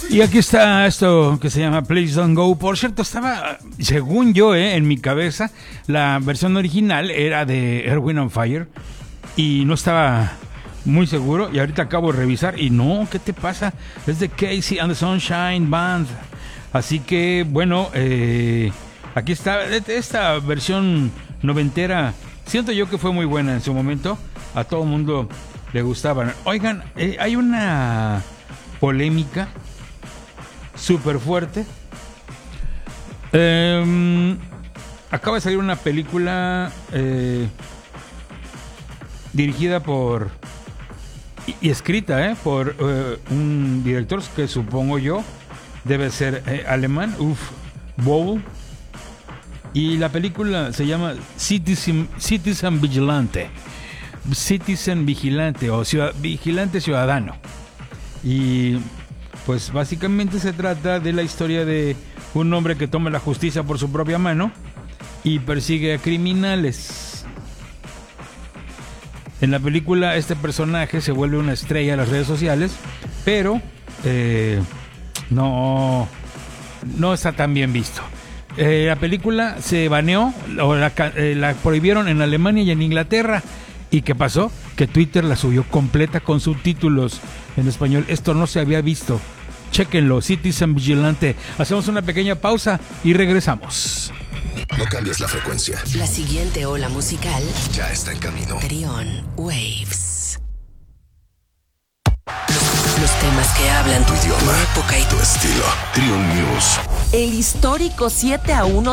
Y aquí está esto que se llama Please Don't Go. Por cierto, estaba, según yo, en mi cabeza, la versión original era de Earth, Wind and Fire. Y no estaba muy seguro. Y ahorita acabo de revisar. Y no, ¿qué te pasa? Es de Casey and the Sunshine Band. Así que, bueno, aquí está. Esta versión noventera, siento yo que fue muy buena en su momento. A todo el mundo le gustaban. Oigan, hay una polémica súper fuerte. Acaba de salir una película dirigida por y escrita por un director que supongo yo debe ser alemán, Bowl. Y la película se llama Citizen Vigilante. Citizen Vigilante o Vigilante Ciudadano. Y pues básicamente se trata de la historia de un hombre que toma la justicia por su propia mano y persigue a criminales. En la película este personaje se vuelve una estrella en las redes sociales, pero no está tan bien visto. La película se baneó, o la prohibieron en Alemania y en Inglaterra. ¿Y qué pasó? Que Twitter la subió completa con subtítulos en español. Esto no se había visto. Chéquenlo, Citizen Vigilante. Hacemos una pequeña pausa y regresamos. No cambies la frecuencia. La siguiente ola musical Ya está en camino. Trion Waves. Los temas que hablan Tu idioma, tu época y tu estilo. Trion News. El histórico 7-1